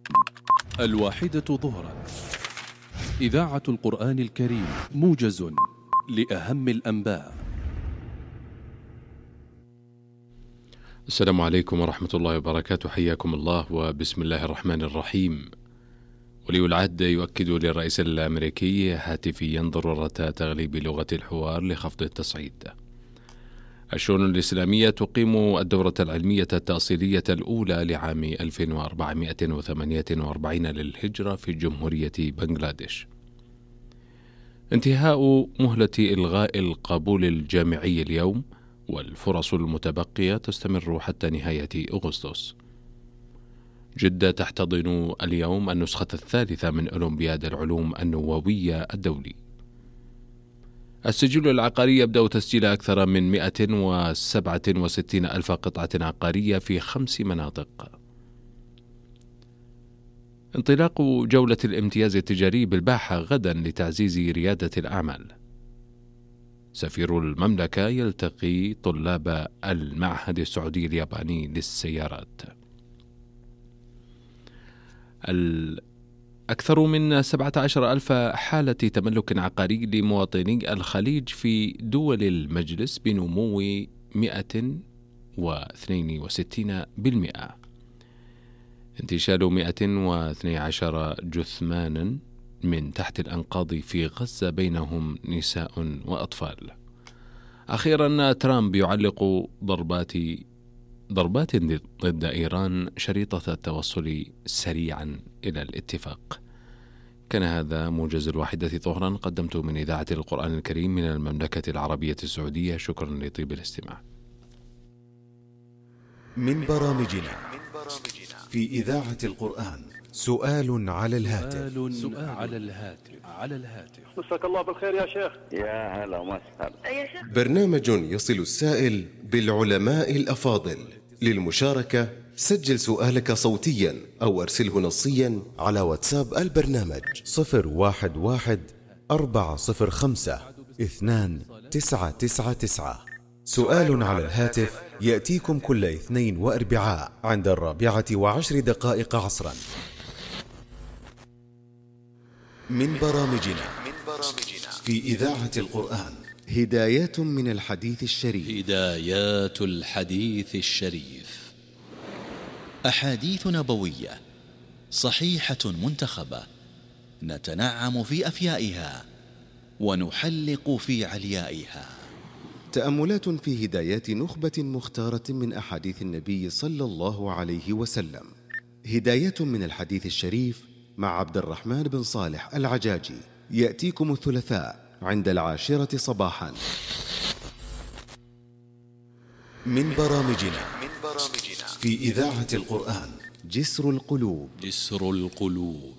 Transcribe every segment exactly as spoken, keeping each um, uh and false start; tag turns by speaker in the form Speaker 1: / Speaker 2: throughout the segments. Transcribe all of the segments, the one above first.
Speaker 1: الواحدة ظهرا. إذاعة القرآن الكريم، موجز لأهم الأنباء.
Speaker 2: السلام عليكم ورحمة الله وبركاته، حياكم الله وبسم الله الرحمن الرحيم. ولي العهد يؤكد للرئيس الأمريكي هاتفيا ضرورة تغليب لغة الحوار لخفض التصعيد. الشؤون الإسلامية تقيم الدورة العلمية التأصيلية الأولى لعام ألف وأربعمائة وثمانية وأربعين للهجرة في جمهورية بنغلاديش. انتهاء مهلة إلغاء القبول الجامعي اليوم، والفرص المتبقية تستمر حتى نهاية أغسطس. جدة تحتضن اليوم النسخة الثالثة من أولمبياد العلوم النووية الدولي. السجل العقاري يبدأ تسجيل أكثر من مئة وسبعة وستين ألف قطعة عقارية في خمس مناطق. انطلاق جولة الامتياز التجاري بالباحة غدا لتعزيز ريادة الأعمال. سفير المملكة يلتقي طلاب المعهد السعودي الياباني للسيارات. أكثر من سبعة عشر ألف حالة تملك عقاري لمواطني الخليج في دول المجلس بنمو مئة واثنين وستين بالمئة. انتشال مئة واثني عشر جثمانا من تحت الأنقاض في غزة، بينهم نساء وأطفال. أخيرا ترامب يعلق ضربات ضربات ضد إيران شريطة التوصل سريعا إلى الاتفاق. كان هذا موجز الواحدة ظهرا، قدمت من إذاعة القرآن الكريم من المملكة العربية السعودية. شكرا لطيب الاستماع.
Speaker 3: من برامجنا في إذاعة القرآن، سؤال على الهاتف.
Speaker 1: سؤال على الهاتف على الهاتف
Speaker 4: مساك الله بالخير يا شيخ.
Speaker 5: يا هلا وسهلا
Speaker 4: يا شيخ.
Speaker 3: برنامج يصل السائل بالعلماء الأفاضل. للمشاركة سجل سؤالك صوتيا أو أرسله نصيا على واتساب البرنامج صفر واحد واحد أربعة صفر خمسة اثنان تسعة تسعة تسعة. سؤال على الهاتف يأتيكم كل اثنين وأربعاء عند الرابعة وعشر دقائق عصرا. من برامجنا في إذاعة القرآن، هدايات من الحديث الشريف.
Speaker 6: هدايات الحديث الشريف، أحاديث نبوية صحيحة منتخبة، نتنعم في أفيائها ونحلق في عليائها.
Speaker 3: تأملات في هدايات نخبة مختارة من أحاديث النبي صلى الله عليه وسلم. هدايات من الحديث الشريف مع عبد الرحمن بن صالح العجاجي، يأتيكم الثلاثاء عند العاشرة صباحا. من برامجنا في إذاعة القرآن، جسر القلوب.
Speaker 6: جسر القلوب،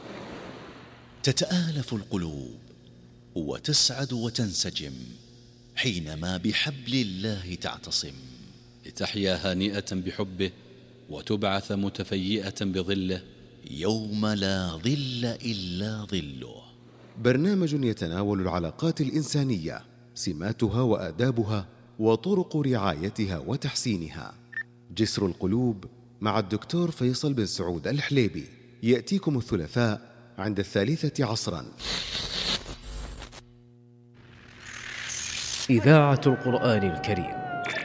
Speaker 6: تتآلف القلوب وتسعد وتنسجم حينما بحبل الله تعتصم، لتحيا هانئة بحبه وتبعث متفيئة بظله يوم لا ظل إلا ظله.
Speaker 3: برنامج يتناول العلاقات الإنسانية، سماتها وآدابها وطرق رعايتها وتحسينها. جسر القلوب مع الدكتور فيصل بن سعود الحليبي، يأتيكم الثلاثاء عند الثالثة عصرا.
Speaker 7: إذاعة القرآن الكريم،